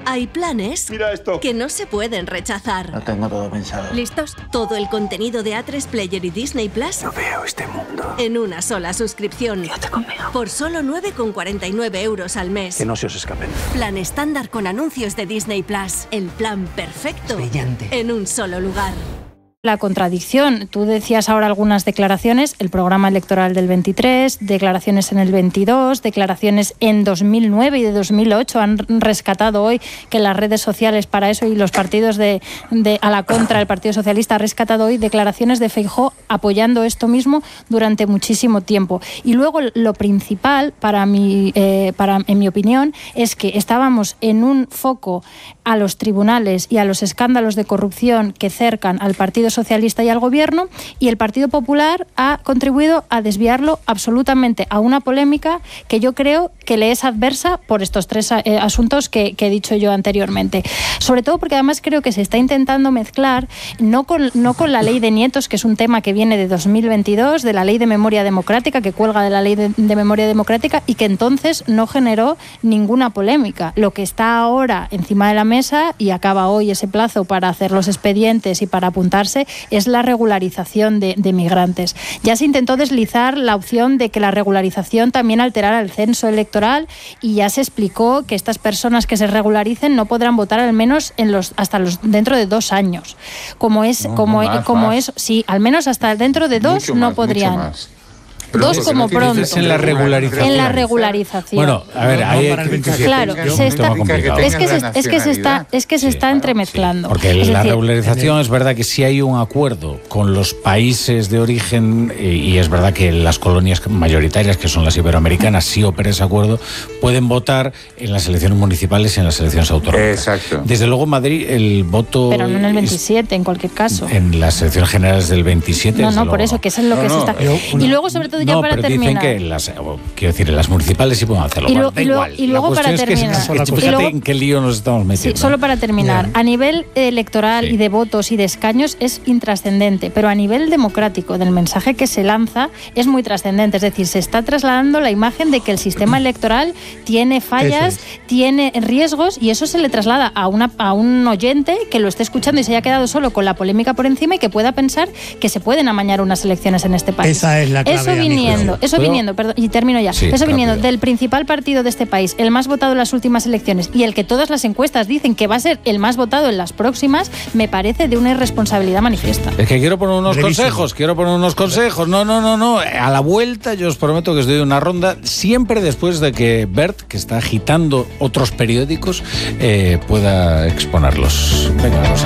Hay planes Mira esto. que no se pueden rechazar. Lo tengo todo pensado. ¿Listos? Todo el contenido de A3 Player y Disney Plus No veo este mundo. en una sola suscripción. Yo te conmigo. Por solo 9,49 euros al mes. Que no se os escapen. Plan estándar con anuncios de Disney Plus. El plan perfecto. Brillante. En un solo lugar. La contradicción, tú decías ahora algunas declaraciones, el programa electoral del 23, declaraciones en el 22, declaraciones en 2009 y de 2008, han rescatado hoy que las redes sociales para eso y los partidos a la contra, el Partido Socialista ha rescatado hoy declaraciones de Feijóo apoyando esto mismo durante muchísimo tiempo. Y luego lo principal en mi opinión, es que estábamos en un foco a los tribunales y a los escándalos de corrupción que cercan al Partido Socialista y al Gobierno, y el Partido Popular ha contribuido a desviarlo absolutamente a una polémica que yo creo que le es adversa por estos tres asuntos que he dicho yo anteriormente. Sobre todo porque además creo que se está intentando mezclar no con la ley de nietos, que es un tema que viene de 2022, de la ley de memoria democrática, que cuelga de la ley de memoria democrática y que entonces no generó ninguna polémica. Lo que está ahora encima de la mesa, y acaba hoy ese plazo para hacer los expedientes y para apuntarse, es la regularización de migrantes. Ya se intentó deslizar la opción de que la regularización también alterara el censo electoral, y ya se explicó que estas personas que se regularicen no podrán votar al menos dentro de 2 años. Sí, al menos hasta dentro de 2 mucho no más, podrían. mucho más. 2 como pronto. En la regularización. En la regularización. Bueno, a ver, claro, es que se está entremezclando. Porque es la decir, regularización es verdad que sí hay un acuerdo con los países de origen, y es verdad que las colonias mayoritarias, que son las iberoamericanas, sí opera ese acuerdo, pueden votar en las elecciones municipales y en las elecciones autonómicas. Exacto. Desde luego Madrid el voto... Pero no en el 27, en cualquier caso. En las elecciones generales del 27. No, por eso, que eso es lo que se está... Y luego, sobre todo, ya para terminar... Quiero decir, en las municipales sí pueden hacerlo. Y luego para terminar... Fíjate en qué lío nos estamos metiendo. Sí, solo para terminar. A nivel electoral y de votos y de escaños es intrascendente, pero a nivel democrático, del mensaje que se lanza, es muy trascendente. Es decir, se está trasladando la imagen de que el sistema electoral tiene fallas, tiene riesgos, y eso se le traslada a un oyente que lo esté escuchando y se haya quedado solo con la polémica por encima y que pueda pensar que se pueden amañar unas elecciones en este país. Esa es la clave. Eso viniendo del principal partido de este país, el más votado en las últimas elecciones y el que todas las encuestas dicen que va a ser el más votado en las próximas, me parece de una irresponsabilidad manifiesta. Es que quiero poner unos consejos. No. A la vuelta yo os prometo que os doy una ronda, siempre después de que Bert, que está agitando otros periódicos, pueda exponerlos. Venga, vamos.